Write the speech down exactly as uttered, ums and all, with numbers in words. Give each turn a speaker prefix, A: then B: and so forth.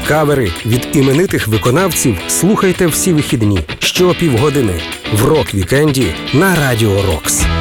A: Кавери від іменитих виконавців слухайте всі вихідні щопівгодини в рок-вікенді на Радіо Рокс.